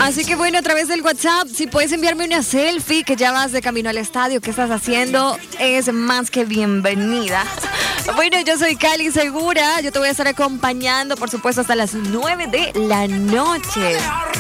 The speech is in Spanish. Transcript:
Así que bueno, a través del WhatsApp, si puedes enviarme una selfie que ya vas de camino al estadio, ¿qué estás haciendo? Es más que bienvenida. Bueno, yo soy Cali Segura, yo te voy a estar acompañando, por supuesto, hasta las 9 de la noche.